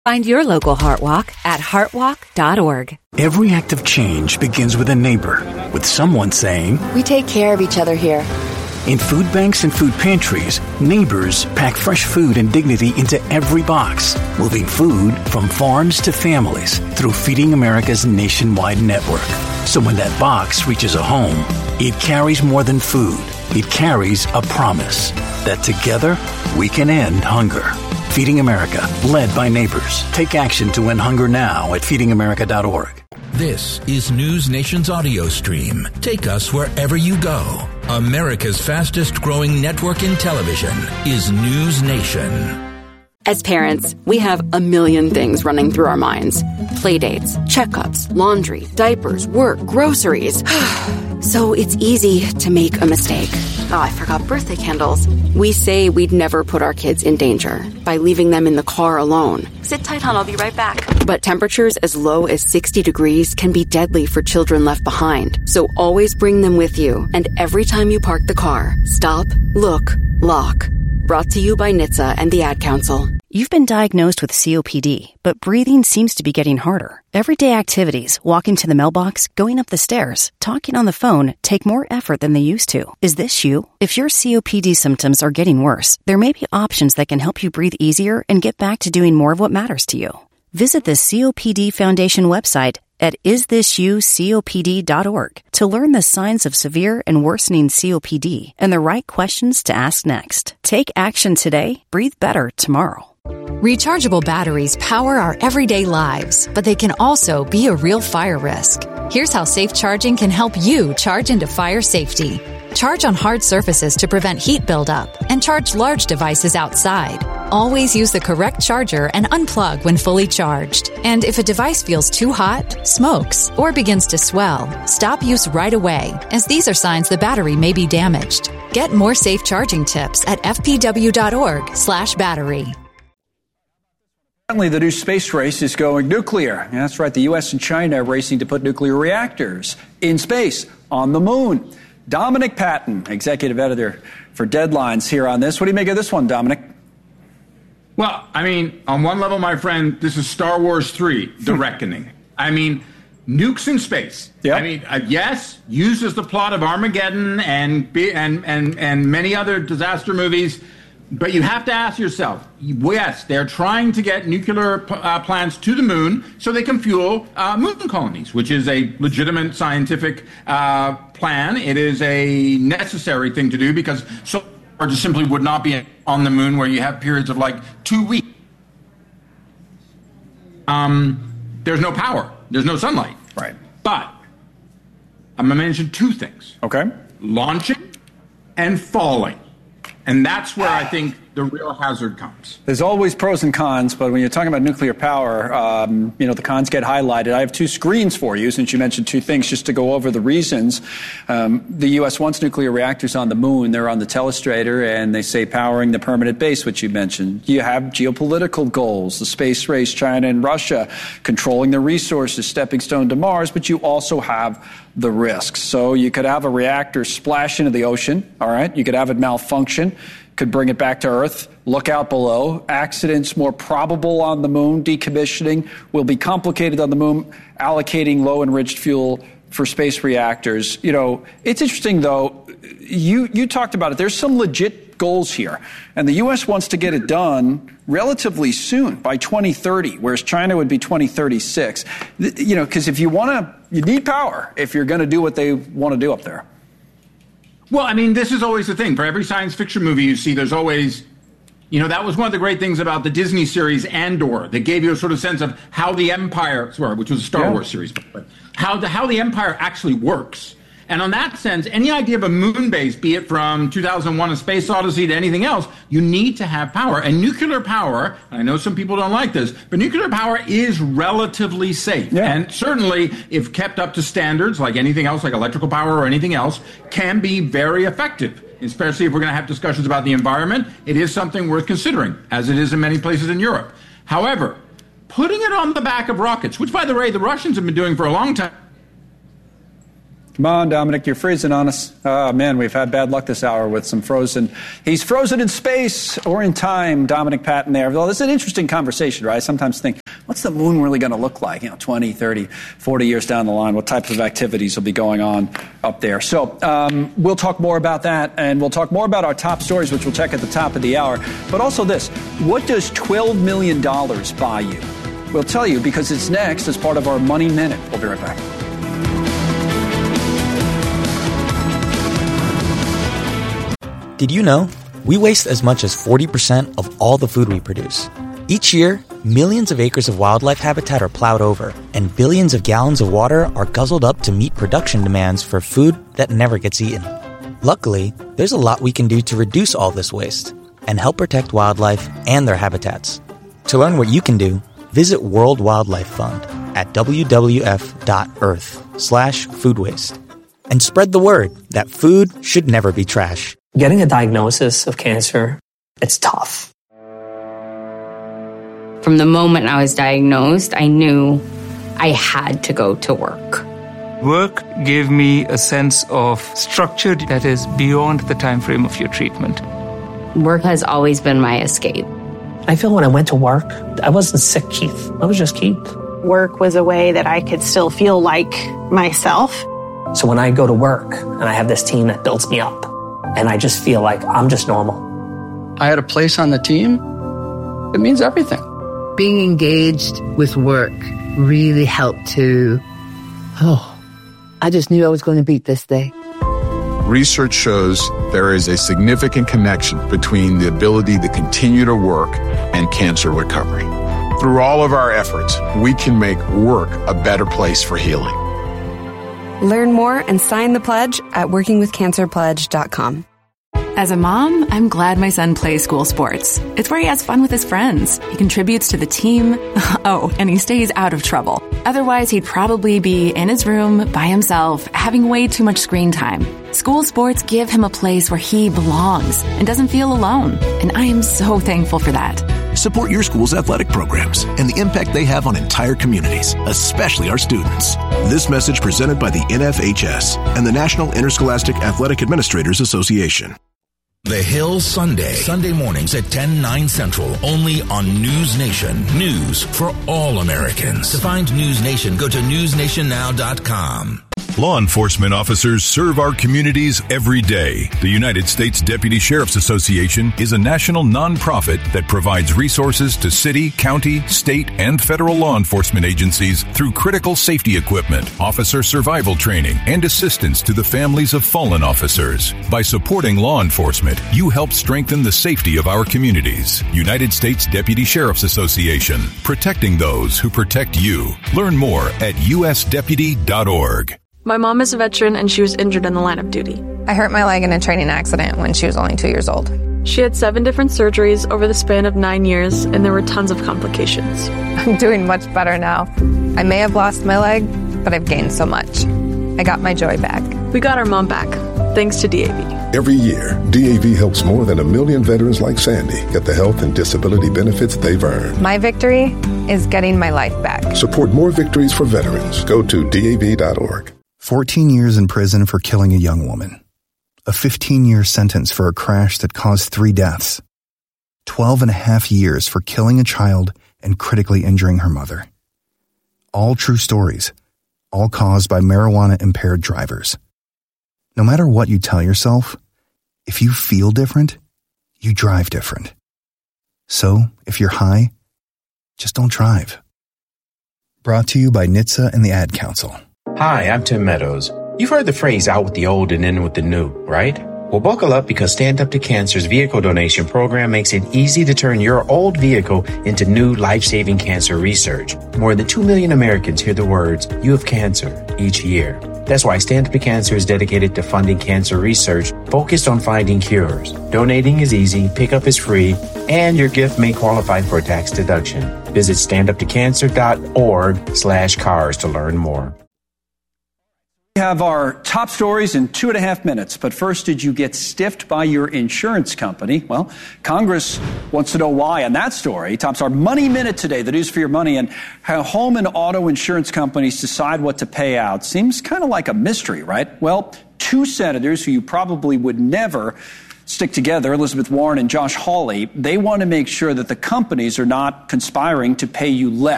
Find your local Heart Walk at heartwalk.org. Every act of change begins with a neighbor, with someone saying, "We take care of each other here." In food banks and food pantries, neighbors pack fresh food and dignity into every box, moving food from farms to families through Feeding America's nationwide network. So when that box reaches a home, it carries more than food. It carries a promise that together we can end hunger. Feeding America, led by neighbors. Take action to end hunger now at feedingamerica.org. This is News Nation's audio stream. Take us wherever you go. America's fastest growing network in television is News Nation. As parents, we have a million things running through our minds. Playdates, checkups, laundry, diapers, work, groceries. So it's easy to make a mistake. Oh, I forgot birthday candles. We say we'd never put our kids in danger by leaving them in the car alone. Sit tight, hon, I'll be right back. But temperatures as low as 60 degrees can be deadly for children left behind. So always bring them with you. And every time you park the car, stop, look, lock. Brought to you by NHTSA and the Ad Council. You've been diagnosed with COPD, but breathing seems to be getting harder. Everyday activities, walking to the mailbox, going up the stairs, talking on the phone, take more effort than they used to. Is this you? If your COPD symptoms are getting worse, there may be options that can help you breathe easier and get back to doing more of what matters to you. Visit the COPD Foundation website at isthisyoucopd.org to learn the signs of severe and worsening COPD and the right questions to ask next. Take action today. Breathe better tomorrow. Rechargeable batteries power our everyday lives, but they can also be a real fire risk. Here's how safe charging can help you charge into fire safety. Charge on hard surfaces to prevent heat buildup and charge large devices outside. Always use the correct charger and unplug when fully charged. And if a device feels too hot, smokes, or begins to swell, stop use right away, as these are signs the battery may be damaged. Get more safe charging tips at fpw.org/battery. Apparently, the new space race is going nuclear. Yeah, that's right. The U.S. and China are racing to put nuclear reactors in space on the moon. Dominic Patton, executive editor for Deadlines, here on this. What do you make of this one, Dominic? Well, I mean, on one level, my friend, this is Star Wars 3, The Reckoning. I mean, nukes in space. Yep. I mean, yes, used as the plot of Armageddon and many other disaster movies. But you have to ask yourself, yes, they're trying to get nuclear plants to the moon so they can fuel moon colonies, which is a legitimate scientific plan. It is a necessary thing to do because so just simply would not be on the moon where you have periods of like 2 weeks. There's no power. There's no sunlight. Right. But I'm going to mention two things. Okay. Launching and falling. And that's where I think the real hazard comes. There's always pros and cons, but when you're talking about nuclear power, the cons get highlighted. I have two screens for you, since you mentioned two things, just to go over the reasons. The U.S. wants nuclear reactors on the moon. They're on the telestrator, and they say powering the permanent base, which you mentioned. You have geopolitical goals, the space race, China and Russia, controlling the resources, stepping stone to Mars, but you also have the risks. So you could have a reactor splash into the ocean, all right? You could have it malfunction. Could bring it back to Earth, look out below. Accidents more probable on the moon. Decommissioning will be complicated on the moon. Allocating low-enriched fuel for space reactors. You know, it's interesting, though. You talked about it. There's some legit goals here. And the U.S. wants to get it done relatively soon, by 2030, whereas China would be 2036. You know, because if you need power if you're going to do what they want to do up there. Well, I mean, this is always the thing. For every science fiction movie you see, there's always, that was one of the great things about the Disney series Andor, that gave you a sort of sense of how the Empire, which was a Star Wars series, but how the Empire actually works. And on that sense, any idea of a moon base, be it from 2001: A Space Odyssey to anything else, you need to have power. And nuclear power, and I know some people don't like this, but nuclear power is relatively safe. Yeah. And certainly, if kept up to standards, like anything else, like electrical power or anything else, can be very effective. Especially if we're going to have discussions about the environment, it is something worth considering, as it is in many places in Europe. However, putting it on the back of rockets, which, by the way, the Russians have been doing for a long time, Come on, Dominic, you're freezing on us. Oh, man, we've had bad luck this hour with some frozen. He's frozen in space or in time, Dominic Patton there. Well, this is an interesting conversation, right? I sometimes think, what's the moon really going to look like, 20, 30, 40 years down the line? What types of activities will be going on up there? So we'll talk more about that, and we'll talk more about our top stories, which we'll check at the top of the hour. But also this, what does $12 million buy you? We'll tell you because it's next as part of our Money Minute. We'll be right back. Did you know we waste as much as 40% of all the food we produce? Each year, millions of acres of wildlife habitat are plowed over, and billions of gallons of water are guzzled up to meet production demands for food that never gets eaten. Luckily, there's a lot we can do to reduce all this waste and help protect wildlife and their habitats. To learn what you can do, visit World Wildlife Fund at wwf.earth/food waste. And spread the word that food should never be trash. Getting a diagnosis of cancer, it's tough. From the moment I was diagnosed, I knew I had to go to work. Work gave me a sense of structure that is beyond the time frame of your treatment. Work has always been my escape. I feel when I went to work, I wasn't sick, Keith. I was just Keith. Work was a way that I could still feel like myself. So when I go to work and I have this team that builds me up, and I just feel like I'm just normal. I had a place on the team. It means everything. Being engaged with work really helped to, I just knew I was going to beat this day. Research shows there is a significant connection between the ability to continue to work and cancer recovery. Through all of our efforts, we can make work a better place for healing. Learn more and sign the pledge at workingwithcancerpledge.com. As a mom, I'm glad my son plays school sports. It's where he has fun with his friends. He contributes to the team. Oh, and he stays out of trouble. Otherwise, he'd probably be in his room by himself, having way too much screen time. School sports give him a place where he belongs and doesn't feel alone. And I am so thankful for that. Support your school's athletic programs and the impact they have on entire communities, especially our students. This message presented by the NFHS and the National Interscholastic Athletic Administrators Association. The Hill Sunday mornings at 10/9 Central, only on News Nation. News for all Americans. To find News Nation, go to newsnationnow.com. Law enforcement officers serve our communities every day. The United States Deputy Sheriff's Association is a national nonprofit that provides resources to city, county, state, and federal law enforcement agencies through critical safety equipment, officer survival training, and assistance to the families of fallen officers. By supporting law enforcement, you help strengthen the safety of our communities. United States Deputy Sheriff's Association, protecting those who protect you. Learn more at usdeputy.org. My mom is a veteran and she was injured in the line of duty. I hurt my leg in a training accident when she was only 2 years old. She had 7 different surgeries over the span of 9 years, and there were tons of complications. I'm doing much better now. I may have lost my leg, but I've gained so much. I got my joy back. We got our mom back, thanks to DAV. Every year, DAV helps more than 1 million veterans like Sandy get the health and disability benefits they've earned. My victory is getting my life back. Support more victories for veterans. Go to DAV.org. 14 years in prison for killing a young woman. A 15-year sentence for a crash that caused 3 deaths. 12 and a half years for killing a child and critically injuring her mother. All true stories, all caused by marijuana-impaired drivers. No matter what you tell yourself, if you feel different, you drive different. So, if you're high, just don't drive. Brought to you by NHTSA and the Ad Council. Hi, I'm Tim Meadows. You've heard the phrase out with the old and in with the new, right? Well, buckle up because Stand Up to Cancer's vehicle donation program makes it easy to turn your old vehicle into new life-saving cancer research. More than 2 million Americans hear the words, "You have cancer," each year. That's why Stand Up to Cancer is dedicated to funding cancer research focused on finding cures. Donating is easy, pickup is free, and your gift may qualify for a tax deduction. Visit standuptocancer.org/cars to learn more. We have our top stories in 2.5 minutes. But first, did you get stiffed by your insurance company? Well, Congress wants to know why on that story. Tops our Money Minute today, the news for your money, and how home and auto insurance companies decide what to pay out. Seems kind of like a mystery, right? Well, two senators who you probably would never stick together, Elizabeth Warren and Josh Hawley, they want to make sure that the companies are not conspiring to pay you less.